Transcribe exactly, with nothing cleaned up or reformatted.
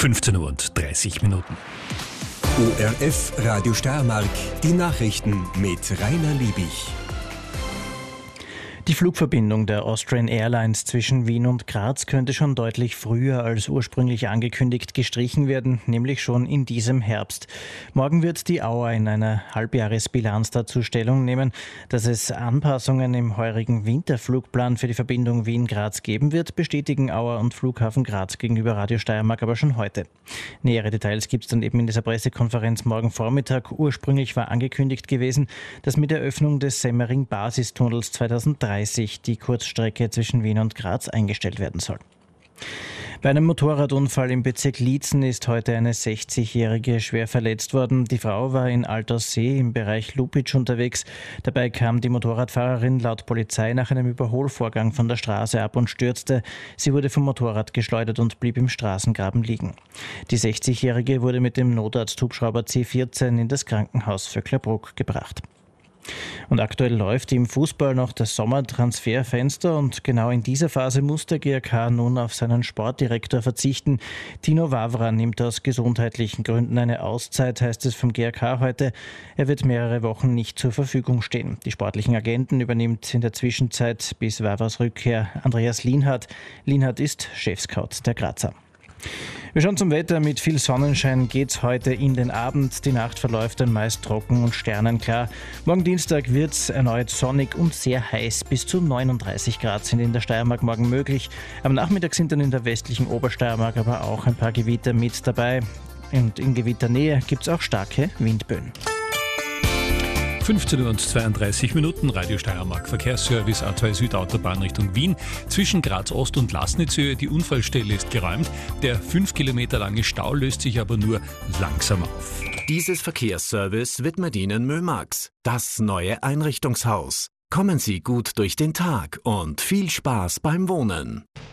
fünfzehn Uhr und dreißig Minuten. O R F Radio Steiermark, die Nachrichten mit Rainer Liebig. Die Flugverbindung der Austrian Airlines zwischen Wien und Graz könnte schon deutlich früher als ursprünglich angekündigt gestrichen werden, nämlich schon in diesem Herbst. Morgen wird die Auer in einer Halbjahresbilanz dazu Stellung nehmen. Dass es Anpassungen im heurigen Winterflugplan für die Verbindung Wien-Graz geben wird, bestätigen Auer und Flughafen Graz gegenüber Radio Steiermark aber schon heute. Nähere Details gibt es dann eben in dieser Pressekonferenz morgen Vormittag. Ursprünglich war angekündigt gewesen, dass mit der Eröffnung des Semmering-Basistunnels zweitausenddreißig die Kurzstrecke zwischen Wien und Graz eingestellt werden soll. Bei einem Motorradunfall im Bezirk Liezen ist heute eine sechzigjährige schwer verletzt worden. Die Frau war in Altaussee im Bereich Lupitsch unterwegs. Dabei kam die Motorradfahrerin laut Polizei nach einem Überholvorgang von der Straße ab und stürzte. Sie wurde vom Motorrad geschleudert und blieb im Straßengraben liegen. Die sechzigjährige wurde mit dem Notarzthubschrauber C vierzehn in das Krankenhaus Vöcklerbruck gebracht. Und aktuell läuft im Fußball noch das Sommertransferfenster und genau in dieser Phase muss der G R K nun auf seinen Sportdirektor verzichten. Tino Wawra nimmt aus gesundheitlichen Gründen eine Auszeit, heißt es vom G R K heute. Er wird mehrere Wochen nicht zur Verfügung stehen. Die sportlichen Agenten übernimmt in der Zwischenzeit bis Wawras Rückkehr Andreas Lienhardt. Lienhardt ist Chefscout der Grazer. Wir schauen zum Wetter. Mit viel Sonnenschein geht's heute in den Abend. Die Nacht verläuft dann meist trocken und sternenklar. Morgen Dienstag wird's erneut sonnig und sehr heiß. Bis zu neununddreißig Grad sind in der Steiermark morgen möglich. Am Nachmittag sind dann in der westlichen Obersteiermark aber auch ein paar Gewitter mit dabei. Und in Gewitternähe gibt's auch starke Windböen. fünfzehn Uhr und zweiunddreißig Minuten, Radio Steiermark Verkehrsservice A zwei Südautobahn Richtung Wien. Zwischen Graz Ost und Laßnitzhöhe, die Unfallstelle ist geräumt. Der fünf Kilometer lange Stau löst sich aber nur langsam auf. Dieses Verkehrsservice widmet Ihnen Mömax, das neue Einrichtungshaus. Kommen Sie gut durch den Tag und viel Spaß beim Wohnen.